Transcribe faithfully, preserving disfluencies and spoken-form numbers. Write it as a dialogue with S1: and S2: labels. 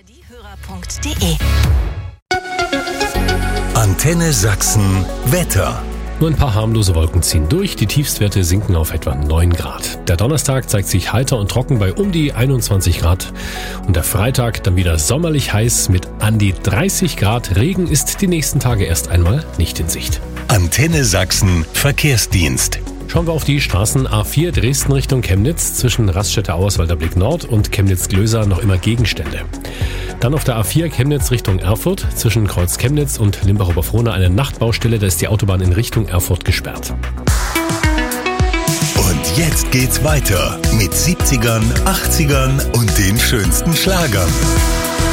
S1: Hörer punkt de.
S2: Antenne Sachsen Wetter.
S3: Nur ein paar harmlose Wolken ziehen durch, die Tiefstwerte sinken auf etwa neun Grad. Der Donnerstag zeigt sich heiter und trocken bei um die einundzwanzig Grad. Und der Freitag dann wieder sommerlich heiß mit an die dreißig Grad. Regen ist die nächsten Tage erst einmal nicht in Sicht.
S2: Antenne Sachsen Verkehrsdienst.
S3: Schauen wir auf die Straßen. A vier Dresden Richtung Chemnitz, zwischen Raststätte-Auerswalder Blick Nord und Chemnitz-Glöser noch immer Gegenstände. Dann auf der A vier Chemnitz Richtung Erfurt, zwischen Kreuz Chemnitz und Limbach-Oberfrohna eine Nachtbaustelle, da ist die Autobahn in Richtung Erfurt gesperrt.
S2: Und jetzt geht's weiter mit siebzigern, achtzigern und den schönsten Schlagern.